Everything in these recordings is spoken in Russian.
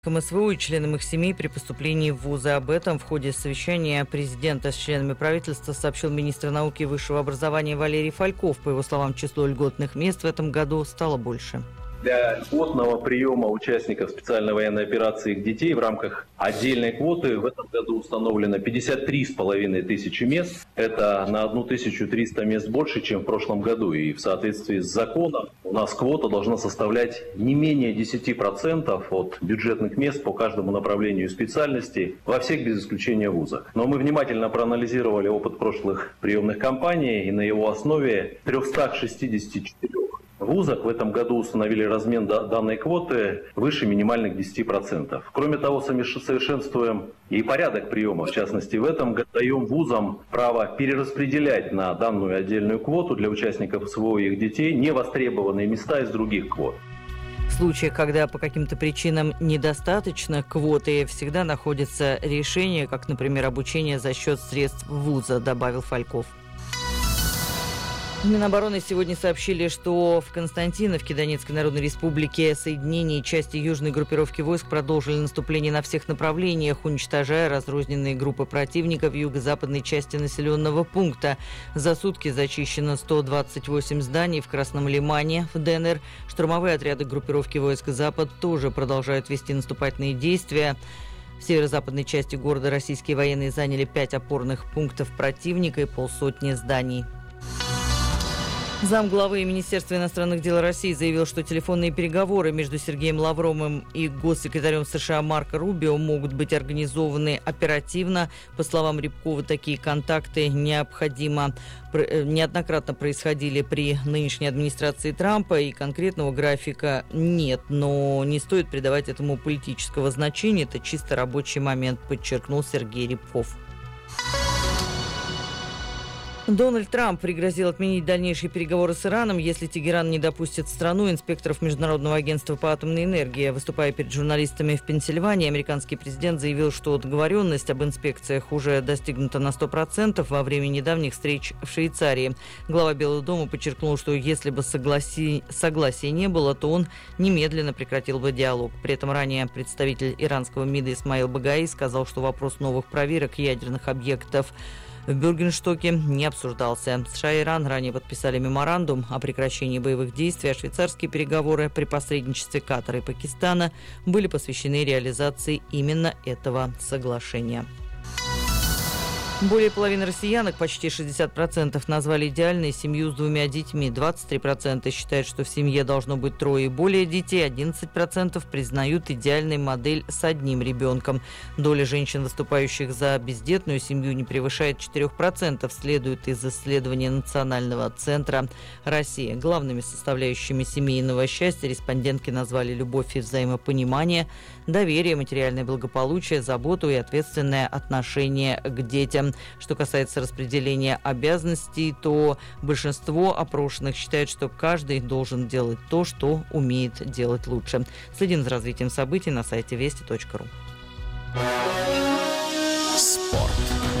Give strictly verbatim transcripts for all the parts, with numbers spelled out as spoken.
МСВУ и членам их семей при поступлении в вузы. Об этом в ходе совещания президента с членами правительства сообщил министр науки и высшего образования Валерий Фальков. По его словам, число льготных мест в этом году стало больше. Для льготного приема участников специальной военной операции их детей в рамках отдельной квоты в этом году установлено пятьдесят три с половиной тысячи мест. Это на тысячу триста мест больше, чем в прошлом году. И в соответствии с законом у нас квота должна составлять не менее десять процентов от бюджетных мест по каждому направлению специальности во всех без исключения вузах. Но мы внимательно проанализировали опыт прошлых приемных кампаний, и на его основе в трёхстах шестидесяти четырёх вузах в этом году установили размен данной квоты выше минимальных десяти процентов. Кроме того, совершенствуем и порядок приема. В частности, в этом году даем вузам право перераспределять на данную отдельную квоту для участников СВО и их детей невостребованные места из других квот. В случае, когда по каким-то причинам недостаточно квоты, всегда находится решение, как, например, обучение за счет средств вуза, добавил Фальков. В Минобороны сегодня сообщили, что в Константиновке Донецкой Народной Республики соединения и части южной группировки войск продолжили наступление на всех направлениях, уничтожая разрозненные группы противника в юго-западной части населенного пункта. За сутки зачищено сто двадцать восемь зданий в Красном Лимане, в ДНР. Штурмовые отряды группировки войск «Запад» тоже продолжают вести наступательные действия. В северо-западной части города российские военные заняли пять опорных пунктов противника и полсотни зданий. Замглавы Министерства иностранных дел России заявил, что телефонные переговоры между Сергеем Лавровым и госсекретарем США Марко Рубио могут быть организованы оперативно. По словам Рябкова, такие контакты необходимо, неоднократно происходили при нынешней администрации Трампа, и конкретного графика нет. Но не стоит придавать этому политического значения. Это чисто рабочий момент, подчеркнул Сергей Рябков. Дональд Трамп пригрозил отменить дальнейшие переговоры с Ираном, если Тегеран не допустит в страну инспекторов Международного агентства по атомной энергии. Выступая перед журналистами в Пенсильвании, американский президент заявил, что договоренность об инспекциях уже достигнута на сто процентов во время недавних встреч в Швейцарии. Глава Белого дома подчеркнул, что если бы согласи... согласия не было, то он немедленно прекратил бы диалог. При этом ранее представитель иранского МИДа Исмаил Багаи сказал, что вопрос новых проверок ядерных объектов в Бюргенштоке не обсуждался. США и Иран ранее подписали меморандум о прекращении боевых действий, а швейцарские переговоры при посредничестве Катара и Пакистана были посвящены реализации именно этого соглашения. Более половины россиянок, почти шестьдесят процентов, назвали идеальной семью с двумя детьми. двадцать три процента считают, что в семье должно быть трое и более детей. одиннадцать процентов признают идеальной модель с одним ребенком. Доля женщин, выступающих за бездетную семью, не превышает четырех процентов, следует из исследования Национального центра России. Главными составляющими семейного счастья респондентки назвали любовь и взаимопонимание, доверие, материальное благополучие, заботу и ответственное отношение к детям. Что касается распределения обязанностей, то большинство опрошенных считает, что каждый должен делать то, что умеет делать лучше. Следим за развитием событий на сайте вести точка ру. Спорт.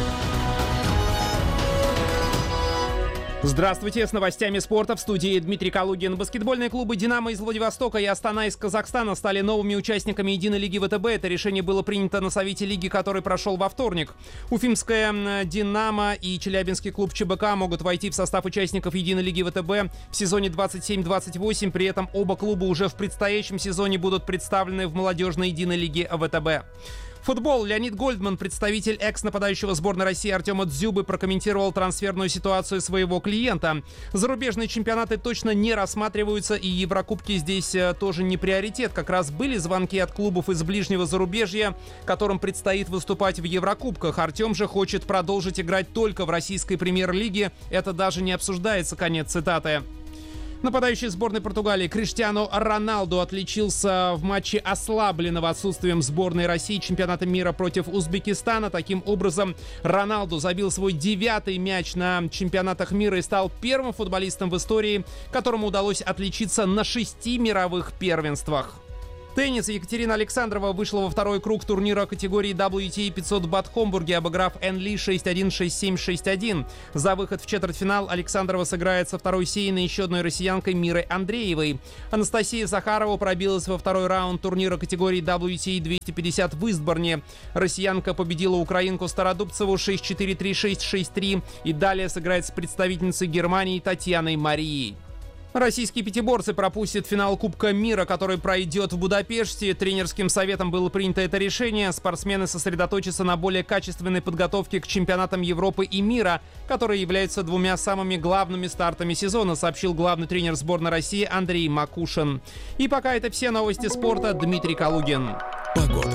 Здравствуйте, с новостями спорта в студии Дмитрий Калугин. Баскетбольные клубы «Динамо» из Владивостока и «Астана» из Казахстана стали новыми участниками единой лиги ВТБ. Это решение было принято на совете лиги, который прошел во вторник. Уфимская «Динамо» и челябинский клуб ЧБК могут войти в состав участников единой лиги ВТБ в сезоне двадцать семь двадцать восемь. При этом оба клуба уже в предстоящем сезоне будут представлены в молодежной единой лиге ВТБ. Футбол. Леонид Гольдман, представитель экс-нападающего сборной России Артема Дзюбы, прокомментировал трансферную ситуацию своего клиента. Зарубежные чемпионаты точно не рассматриваются, и Еврокубки здесь тоже не приоритет. Как раз были звонки от клубов из ближнего зарубежья, которым предстоит выступать в Еврокубках. Артем же хочет продолжить играть только в российской премьер-лиге. Это даже не обсуждается. Конец цитаты. Нападающий сборной Португалии Криштиану Роналду отличился в матче ослабленного отсутствием сборной России чемпионата мира против Узбекистана. Таким образом, Роналду забил свой девятый мяч на чемпионатах мира и стал первым футболистом в истории, которому удалось отличиться на шести мировых первенствах. Теннис. Екатерина Александрова вышла во второй круг турнира категории дабл ю ти эй пятьсот бат в Хомбурге, обыграв Энн Ли шесть один, шесть семь, шесть один. За выход в четвертьфинал Александрова сыграет со второй сеянной еще одной россиянкой Мирой Андреевой. Анастасия Захарова пробилась во второй раунд турнира категории дабл ю ти эй двести пятьдесят в Истборне. Россиянка победила украинку Стародубцеву шесть четыре, три шесть, шесть три и далее сыграет с представительницей Германии Татьяной Марией. Российские пятиборцы пропустят финал Кубка мира, который пройдет в Будапеште. Тренерским советом было принято это решение. Спортсмены сосредоточатся на более качественной подготовке к чемпионатам Европы и мира, которые являются двумя самыми главными стартами сезона, сообщил главный тренер сборной России Андрей Макушин. И пока это все новости спорта. Дмитрий Калугин. Погода.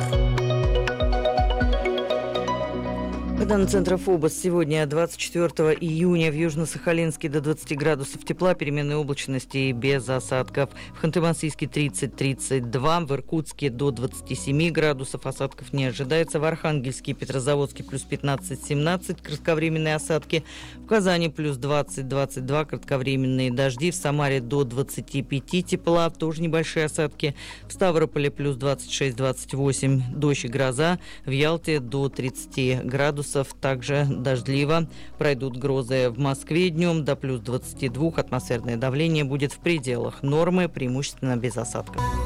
По данным Центра ФОБОС, сегодня, двадцать четвёртого июня, в Южно-Сахалинске до двадцати градусов тепла, переменной облачности и без осадков. В Ханты-Мансийске тридцать — тридцать два, в Иркутске до двадцати семи градусов, осадков не ожидается. В Архангельске и Петрозаводске плюс пятнадцать — семнадцать, кратковременные осадки. В Казани плюс двадцать — двадцать два, кратковременные дожди. В Самаре до двадцати пяти тепла, тоже небольшие осадки. В Ставрополе плюс двадцать шесть — двадцать восемь, дождь и гроза. В Ялте до тридцати градусов. Также дождливо. Пройдут грозы в Москве днем до плюс двадцати двух. Атмосферное давление будет в пределах нормы, преимущественно без осадков.